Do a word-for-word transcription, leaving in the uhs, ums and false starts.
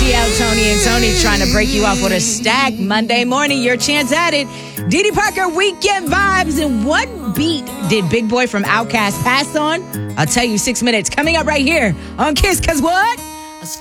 T L, Tony, and Tony trying to break you off with a stack Monday morning. Your chance at it. Dee Dee Parker, Weekend Vibes. And what beat did Big Boy from Outkast pass on? I'll tell you six minutes coming up right here on Kiss, 'cause what?